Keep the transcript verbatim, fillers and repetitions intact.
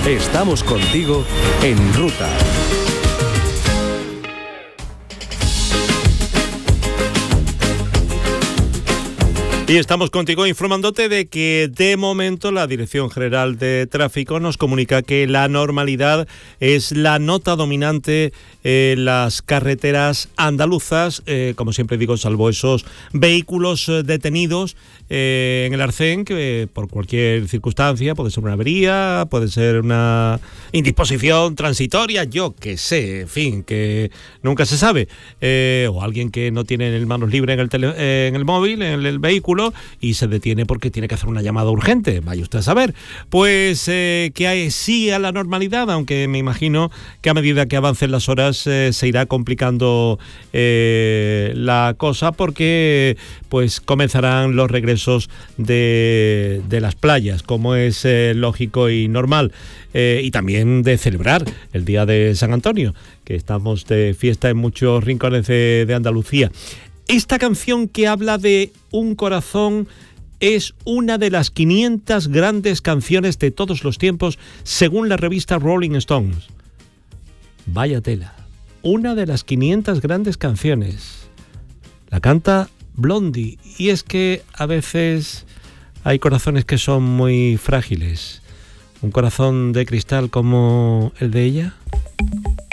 Estamos contigo en ruta. Y estamos contigo informándote de que de momento la Dirección General de Tráfico nos comunica que la normalidad es la nota dominante en las carreteras andaluzas, eh, como siempre digo, salvo esos vehículos eh, detenidos eh, en el Arcén, que eh, por cualquier circunstancia, puede ser una avería, puede ser una indisposición transitoria, yo que sé, en fin, que nunca se sabe, eh, o alguien que no tiene el manos libres en el, tele, eh, en el móvil, en el, el vehículo, y se detiene porque tiene que hacer una llamada urgente, vaya usted a saber. Pues eh, que hay sí a la normalidad, aunque me imagino que a medida que avancen las horas eh, se irá complicando eh, la cosa, porque pues comenzarán los regresos de, de las playas, como es eh, lógico y normal, eh, y también de celebrar el Día de San Antonio, que estamos de fiesta en muchos rincones de, de Andalucía. Esta canción que habla de un corazón es una de las quinientas grandes canciones de todos los tiempos, según la revista Rolling Stones. Vaya tela. Una de las quinientas grandes canciones. La canta Blondie. Y es que a veces hay corazones que son muy frágiles. Un corazón de cristal como el de ella.